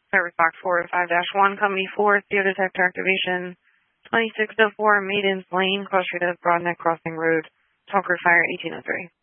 Service Box 405-1, Company 4, CO Detector Activation, 2604 Maidens Lane, Cross Street of Broadneck Crossing Road, Talker Fire 1803.